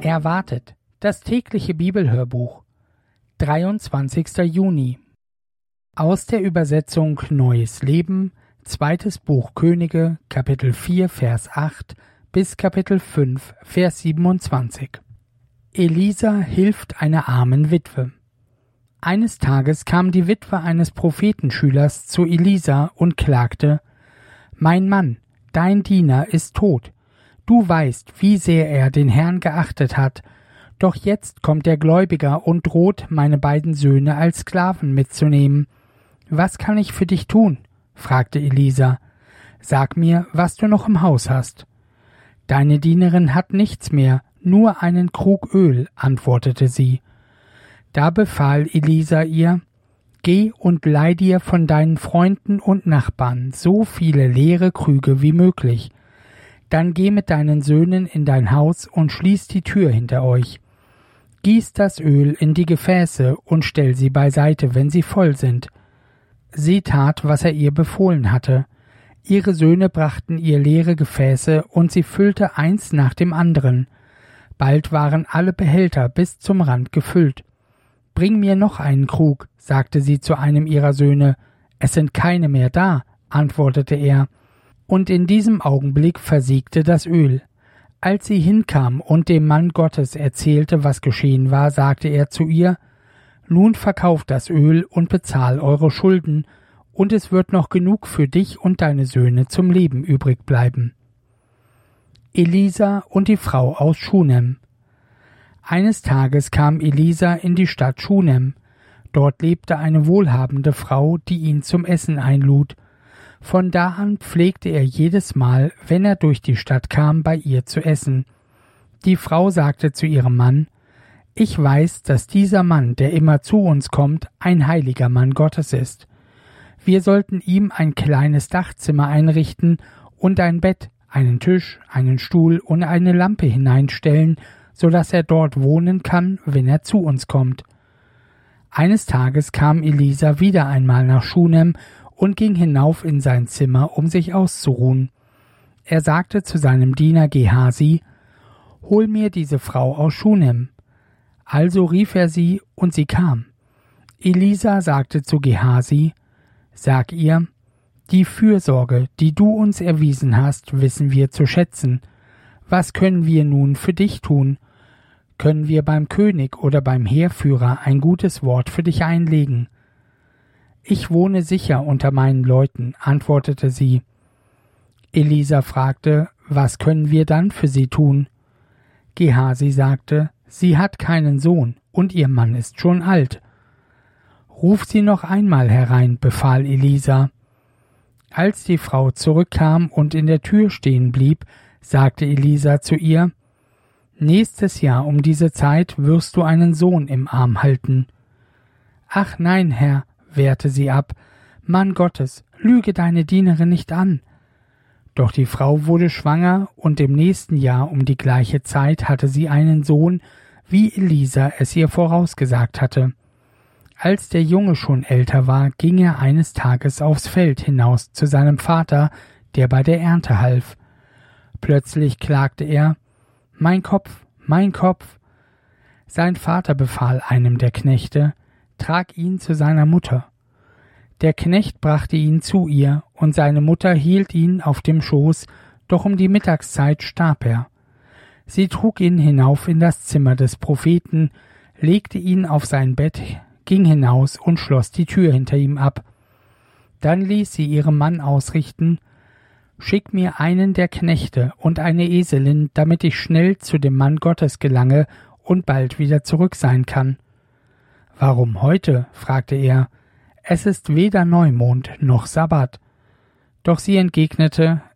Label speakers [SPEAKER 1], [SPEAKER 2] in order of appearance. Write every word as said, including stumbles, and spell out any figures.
[SPEAKER 1] Erwartet, das tägliche Bibelhörbuch, dreiundzwanzigster Juni. Aus der Übersetzung Neues Leben, zweites Buch Könige, Kapitel vier, Vers acht bis Kapitel fünf, Vers siebenundzwanzig. Elisa hilft einer armen Witwe. Eines Tages kam die Witwe eines Prophetenschülers zu Elisa und klagte: »Mein Mann, dein Diener, ist tot. Du weißt, wie sehr er den Herrn geachtet hat. Doch jetzt kommt der Gläubiger und droht, meine beiden Söhne als Sklaven mitzunehmen. Was kann ich für dich tun?« fragte Elisa. »Sag mir, was du noch im Haus hast.« »Deine Dienerin hat nichts mehr, nur einen Krug Öl«, antwortete sie. Da befahl Elisa ihr: »Geh und leih dir von deinen Freunden und Nachbarn so viele leere Krüge wie möglich. Dann geh mit deinen Söhnen in dein Haus und schließ die Tür hinter euch. Gieß das Öl in die Gefäße und stell sie beiseite, wenn sie voll sind.« Sie tat, was er ihr befohlen hatte. Ihre Söhne brachten ihr leere Gefäße, und sie füllte eins nach dem anderen. Bald waren alle Behälter bis zum Rand gefüllt. »Bring mir noch einen Krug«, sagte sie zu einem ihrer Söhne. »Es sind keine mehr da«, antwortete er. Und in diesem Augenblick versiegte das Öl. Als sie hinkam und dem Mann Gottes erzählte, was geschehen war, sagte er zu ihr: »Nun verkauft das Öl und bezahl eure Schulden, und es wird noch genug für dich und deine Söhne zum Leben übrig bleiben.« Elisa und die Frau aus Schunem. Eines Tages kam Elisa in die Stadt Schunem. Dort lebte eine wohlhabende Frau, die ihn zum Essen einlud. Von da an pflegte er jedes Mal, wenn er durch die Stadt kam, bei ihr zu essen. Die Frau sagte zu ihrem Mann: »Ich weiß, dass dieser Mann, der immer zu uns kommt, ein heiliger Mann Gottes ist. Wir sollten ihm ein kleines Dachzimmer einrichten und ein Bett, einen Tisch, einen Stuhl und eine Lampe hineinstellen, so dass er dort wohnen kann, wenn er zu uns kommt.« Eines Tages kam Elisa wieder einmal nach Schunem und ging hinauf in sein Zimmer, um sich auszuruhen. Er sagte zu seinem Diener Gehasi: »Hol mir diese Frau aus Schunem.« Also rief er sie, und sie kam. Elisa sagte zu Gehasi: »Sag ihr: Die Fürsorge, die du uns erwiesen hast, wissen wir zu schätzen. Was können wir nun für dich tun? Können wir beim König oder beim Heerführer ein gutes Wort für dich einlegen?« »Ich wohne sicher unter meinen Leuten«, antwortete sie. Elisa fragte: »Was können wir dann für sie tun?« Gehasi sagte: »Sie hat keinen Sohn, und ihr Mann ist schon alt.« »Ruf sie noch einmal herein«, befahl Elisa. Als die Frau zurückkam und in der Tür stehen blieb, sagte Elisa zu ihr: »Nächstes Jahr um diese Zeit wirst du einen Sohn im Arm halten.« »Ach nein, Herr«, wehrte sie ab, »Mann Gottes, lüge deine Dienerin nicht an.« Doch die Frau wurde schwanger, und im nächsten Jahr um die gleiche Zeit hatte sie einen Sohn, wie Elisa es ihr vorausgesagt hatte. Als der Junge schon älter war, ging er eines Tages aufs Feld hinaus zu seinem Vater, der bei der Ernte half. Plötzlich klagte er: »Mein Kopf, mein Kopf!« Sein Vater befahl einem der Knechte: »Trag ihn zu seiner Mutter.« Der Knecht brachte ihn zu ihr, und seine Mutter hielt ihn auf dem Schoß, doch um die Mittagszeit starb er. Sie trug ihn hinauf in das Zimmer des Propheten, legte ihn auf sein Bett, ging hinaus und schloss die Tür hinter ihm ab. Dann ließ sie ihrem Mann ausrichten: »Schick mir einen der Knechte und eine Eselin, damit ich schnell zu dem Mann Gottes gelange und bald wieder zurück sein kann.« »Warum heute?« fragte er. »Es ist weder Neumond noch Sabbat.« Doch sie entgegnete: